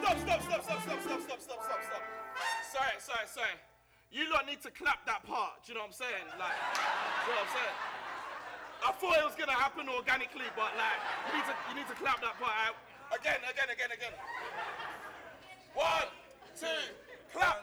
Stop. Sorry. You lot need to clap that part, do you know what I'm saying? Like, do you know what I'm saying? I thought it was gonna happen organically, but like, you need to clap that part out. Again. 1, 2, clap.